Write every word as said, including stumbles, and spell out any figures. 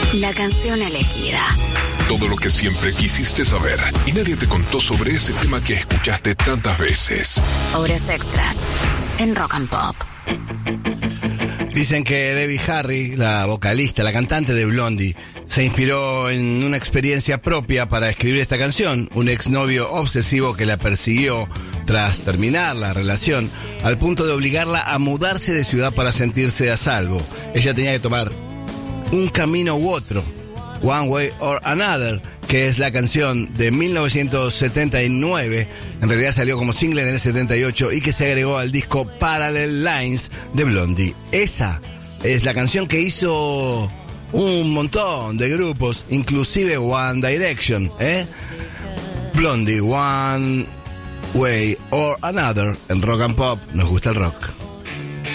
La canción elegida. Todo lo que siempre quisiste saber y nadie te contó sobre ese tema que escuchaste tantas veces. Horas extras en Rock and Pop. Dicen que Debbie Harry, la vocalista, la cantante de Blondie, se inspiró en una experiencia propia para escribir esta canción. Un exnovio obsesivo que la persiguió tras terminar la relación, al punto de obligarla a mudarse de ciudad para sentirse a salvo. Ella tenía que tomar un camino u otro, One Way or Another, que es la canción de mil novecientos setenta y nueve, en realidad salió como single en el setenta y ocho y que se agregó al disco Parallel Lines de Blondie. Esa es la canción que hizo un montón de grupos, inclusive One Direction, ¿eh? Blondie, One Way or Another, en Rock and Pop, nos gusta el rock.